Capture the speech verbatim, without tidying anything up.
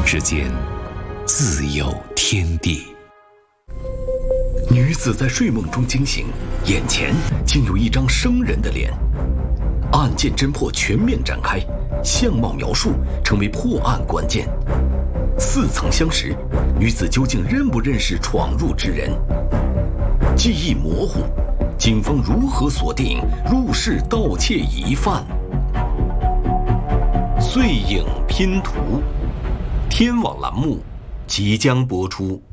之间，自有天地。 女子在睡梦中惊醒，眼前竟有一张生人的脸。案件侦破全面展开，相貌描述成为破案关键。似曾相识，女子究竟认不认识闯入之人？记忆模糊，警方如何锁定入室盗窃疑犯？碎影拼图，天网栏目即将播出。